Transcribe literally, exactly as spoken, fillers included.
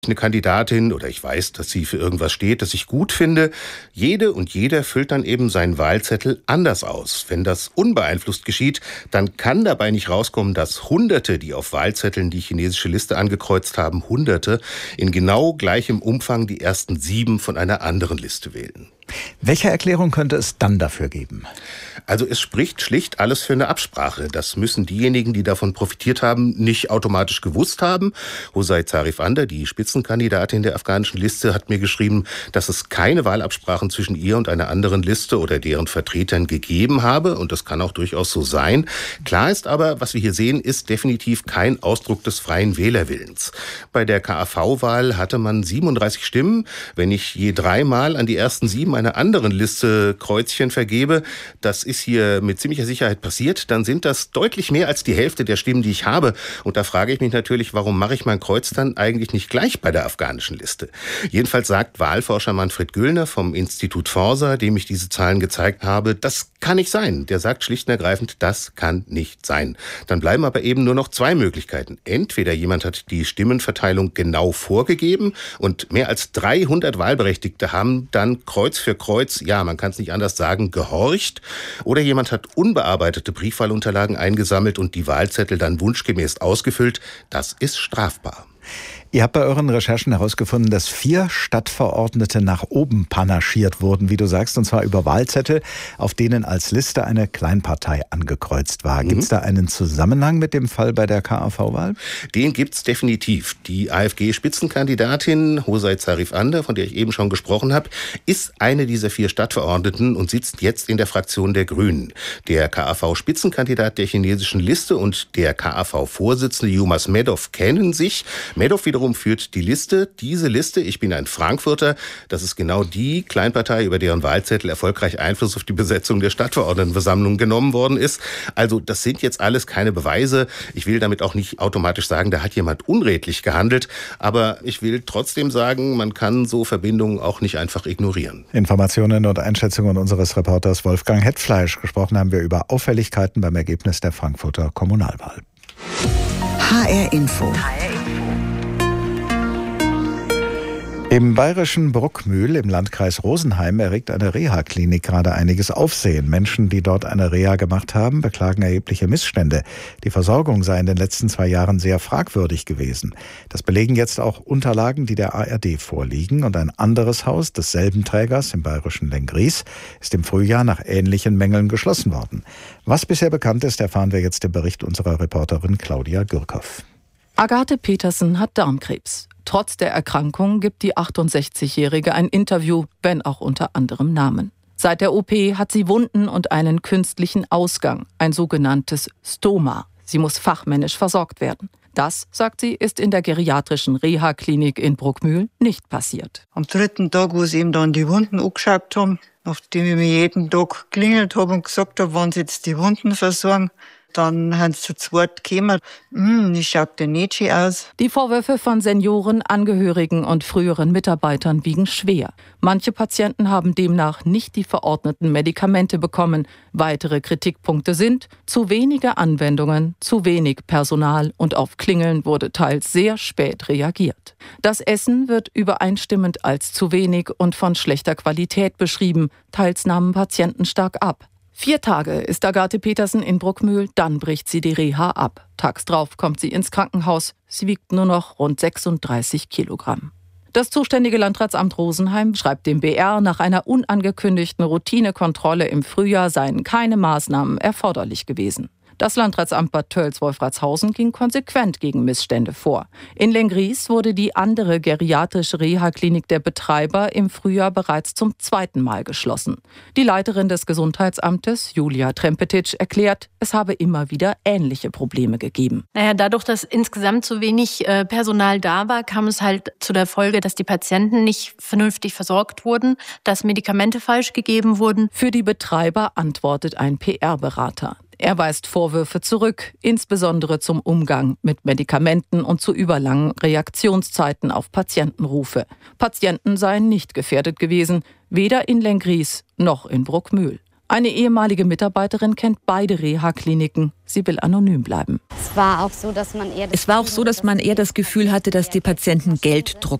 eine Kandidatin oder ich weiß, dass sie für irgendwas steht, das ich gut finde. Jede und jeder füllt dann eben seinen Wahlzettel anders aus. Wenn das unbeeinflusst geschieht, dann kann dabei nicht rauskommen, dass Hunderte, die auf Wahlzetteln die chinesische Liste angekreuzt haben, Hunderte in genau gleichem Umfang die ersten sieben von einer anderen Liste wählen. Welche Erklärung könnte es dann dafür geben? Also es spricht schlicht alles für eine Absprache. Das müssen diejenigen, die davon profitiert haben, nicht automatisch gewusst haben. Hosai Zarif-Ander, die Spitzenkandidatin der afghanischen Liste, hat mir geschrieben, dass es keine Wahlabsprachen zwischen ihr und einer anderen Liste oder deren Vertretern gegeben habe. Und das kann auch durchaus so sein. Klar ist aber, was wir hier sehen, ist definitiv kein Ausdruck des freien Wählerwillens. Bei der K A V-Wahl hatte man siebenunddreißig Stimmen. Wenn ich je dreimal an die ersten sieben einer anderen Liste Kreuzchen vergebe, das ist hier mit ziemlicher Sicherheit passiert, dann sind das deutlich mehr als die Hälfte der Stimmen, die ich habe. Und da frage ich mich natürlich, warum mache ich mein Kreuz dann eigentlich nicht gleich bei der afghanischen Liste? Jedenfalls sagt Wahlforscher Manfred Güllner vom Institut Forsa, dem ich diese Zahlen gezeigt habe, das kann nicht sein. Der sagt schlicht und ergreifend, das kann nicht sein. Dann bleiben aber eben nur noch zwei Möglichkeiten. Entweder jemand hat die Stimmenverteilung genau vorgegeben und mehr als dreihundert Wahlberechtigte haben dann Kreuz für Kreuz, ja, man kann es nicht anders sagen, gehorcht. Oder jemand hat unbearbeitete Briefwahlunterlagen eingesammelt und die Wahlzettel dann wunschgemäß ausgefüllt. Das ist strafbar. Ihr habt bei euren Recherchen herausgefunden, dass vier Stadtverordnete nach oben panaschiert wurden, wie du sagst, und zwar über Wahlzettel, auf denen als Liste eine Kleinpartei angekreuzt war. Mhm. Gibt es da einen Zusammenhang mit dem Fall bei der K A V-Wahl? Den gibt's definitiv. Die AfG-Spitzenkandidatin Hosai Zarif-Ander, von der ich eben schon gesprochen habe, ist eine dieser vier Stadtverordneten und sitzt jetzt in der Fraktion der Grünen. Der K A V-Spitzenkandidat der chinesischen Liste und der K A V-Vorsitzende Yilmaz Medov kennen sich. Medov wiederum führt die Liste. Diese Liste, ich bin ein Frankfurter, das ist genau die Kleinpartei, über deren Wahlzettel erfolgreich Einfluss auf die Besetzung der Stadtverordnetenversammlung genommen worden ist. Also das sind jetzt alles keine Beweise. Ich will damit auch nicht automatisch sagen, da hat jemand unredlich gehandelt. Aber ich will trotzdem sagen, man kann so Verbindungen auch nicht einfach ignorieren. Informationen und Einschätzungen unseres Reporters Wolfgang Hetfleisch. Gesprochen haben wir über Auffälligkeiten beim Ergebnis der Frankfurter Kommunalwahl. H R Info. Im bayerischen Bruckmühl im Landkreis Rosenheim erregt eine Reha-Klinik gerade einiges Aufsehen. Menschen, die dort eine Reha gemacht haben, beklagen erhebliche Missstände. Die Versorgung sei in den letzten zwei Jahren sehr fragwürdig gewesen. Das belegen jetzt auch Unterlagen, die der A R D vorliegen. Und ein anderes Haus desselben Trägers im bayerischen Lenggries ist im Frühjahr nach ähnlichen Mängeln geschlossen worden. Was bisher bekannt ist, erfahren wir jetzt im Bericht unserer Reporterin Claudia Gürkow. Agathe Petersen hat Darmkrebs. Trotz der Erkrankung gibt die achtundsechzigjährige ein Interview, wenn auch unter anderem Namen. Seit der O P hat sie Wunden und einen künstlichen Ausgang, ein sogenanntes Stoma. Sie muss fachmännisch versorgt werden. Das, sagt sie, ist in der geriatrischen Reha-Klinik in Bruckmühl nicht passiert. Am dritten Tag, wo sie ihm dann die Wunden angeschaut haben, nachdem ich mir jeden Tag geklingelt habe und gesagt habe, wann sie jetzt die Wunden versorgen, dann haben sie zu zweit gekommen. Hm, ich schaut denn nicht schön aus. Die Vorwürfe von Senioren, Angehörigen und früheren Mitarbeitern wiegen schwer. Manche Patienten haben demnach nicht die verordneten Medikamente bekommen. Weitere Kritikpunkte sind zu wenige Anwendungen, zu wenig Personal und auf Klingeln wurde teils sehr spät reagiert. Das Essen wird übereinstimmend als zu wenig und von schlechter Qualität beschrieben. Teils nahmen Patienten stark ab. Vier Tage ist Agathe Petersen in Bruckmühl, dann bricht sie die Reha ab. Tags drauf kommt sie ins Krankenhaus. Sie wiegt nur noch rund sechsunddreißig Kilogramm. Das zuständige Landratsamt Rosenheim schreibt dem B R, nach einer unangekündigten Routinekontrolle im Frühjahr seien keine Maßnahmen erforderlich gewesen. Das Landratsamt Bad Tölz-Wolfratshausen ging konsequent gegen Missstände vor. In Lenggries wurde die andere geriatrische Reha-Klinik der Betreiber im Frühjahr bereits zum zweiten Mal geschlossen. Die Leiterin des Gesundheitsamtes, Julia Trempetic, erklärt, es habe immer wieder ähnliche Probleme gegeben. Naja, dadurch, dass insgesamt zu wenig äh, Personal da war, kam es halt zu der Folge, dass die Patienten nicht vernünftig versorgt wurden, dass Medikamente falsch gegeben wurden. Für die Betreiber antwortet ein P R-Berater. Er weist Vorwürfe zurück, insbesondere zum Umgang mit Medikamenten und zu überlangen Reaktionszeiten auf Patientenrufe. Patienten seien nicht gefährdet gewesen, weder in Lenggries noch in Bruckmühl. Eine ehemalige Mitarbeiterin kennt beide Reha-Kliniken. Sie will anonym bleiben. Es war auch so, dass man eher das, es war auch so, dass man eher das Gefühl hatte, dass die Patienten Gelddruck